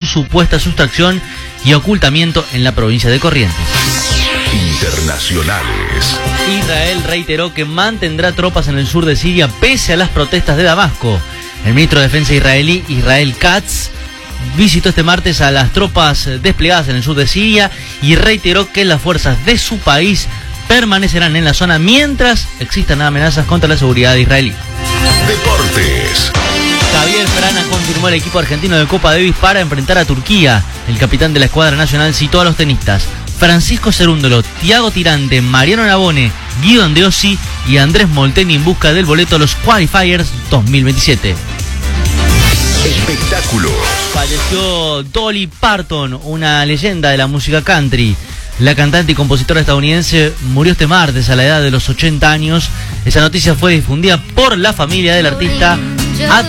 supuesta sustracción y ocultamiento en la provincia de Corrientes. Internacionales. Israel reiteró que mantendrá tropas en el sur de Siria pese a las protestas de Damasco. El ministro de Defensa israelí, Israel Katz, visitó este martes a las tropas desplegadas en el sur de Siria y reiteró que las fuerzas de su país permanecerán en la zona mientras existan amenazas contra la seguridad israelí. Deportes. Javier Frana confirmó el equipo argentino de Copa Davis para enfrentar a Turquía. El capitán de la escuadra nacional citó a los tenistas Francisco Cerúndolo, Tiago Tirante, Mariano Navone, Guido Andreossi y Andrés Molteni en busca del boleto a los Qualifiers 2027. Espectáculos. Falleció Dolly Parton, una leyenda de la música country. La cantante y compositora estadounidense murió este martes a la edad de los 80 años. Esa noticia fue difundida por la familia del artista a